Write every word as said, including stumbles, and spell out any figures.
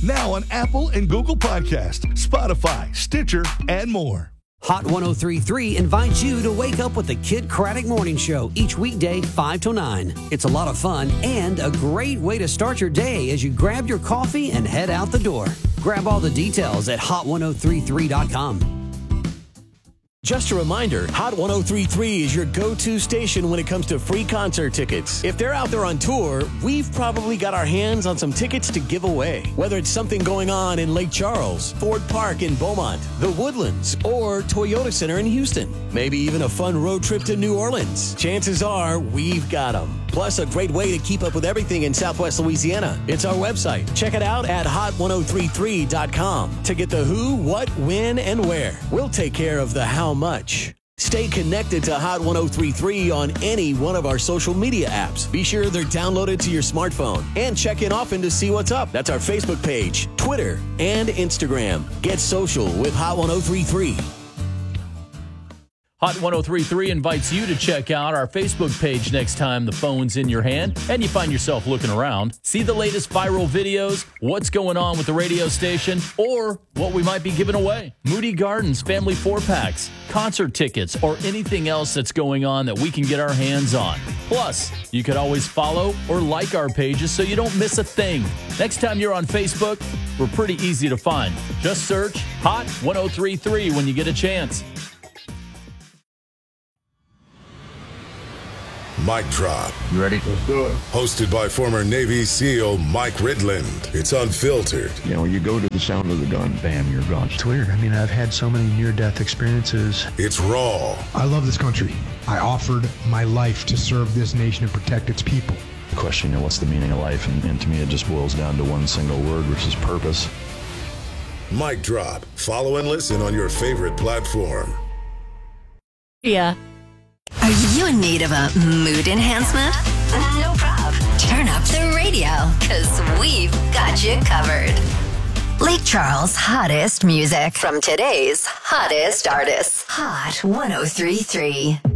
Now on Apple and Google Podcast, Spotify, Stitcher, and more. Hot one oh three point three invites you to wake up with the Kid Craddock Morning Show each weekday, five till nine. It's a lot of fun and a great way to start your day as you grab your coffee and head out the door. Grab all the details at hot ten thirty-three dot com. Just a reminder, Hot ten thirty-three is your go-to station when it comes to free concert tickets. If they're out there on tour, we've probably got our hands on some tickets to give away. Whether it's something going on in Lake Charles, Ford Park in Beaumont, the Woodlands, or Toyota Center in Houston. Maybe even a fun road trip to New Orleans. Chances are we've got them. Plus, a great way to keep up with everything in Southwest Louisiana. It's our website. Check it out at hot ten thirty-three dot com to get the who, what, when, and where. We'll take care of the how much. Stay connected to Hot ten thirty-three on any one of our social media apps. Be sure they're downloaded to your smartphone and check in often to see what's up. That's our Facebook page, Twitter, and Instagram. Get social with Hot ten thirty-three. Hot ten thirty-three invites you to check out our Facebook page next time the phone's in your hand and you find yourself looking around. See the latest viral videos, what's going on with the radio station, or what we might be giving away. Moody Gardens family four-packs, concert tickets, or anything else that's going on that we can get our hands on. Plus, you could always follow or like our pages so you don't miss a thing. Next time you're on Facebook, we're pretty easy to find. Just search Hot ten thirty-three when you get a chance. Mic Drop. You ready? Let's do it. Hosted by former Navy SEAL Mike Ridland. It's unfiltered. You know, you go to the sound of the gun, bam, you're gone. It's weird. I mean, I've had so many near-death experiences. It's raw. I love this country. I offered my life to serve this nation and protect its people. The question, you know, what's the meaning of life? And, and to me, it just boils down to one single word, which is purpose. Mic Drop. Follow and listen on your favorite platform. Yeah. Are you in need of a mood enhancement? No problem. Turn up the radio, because we've got you covered. Lake Charles' hottest music from today's hottest artists. Hot ten thirty-three.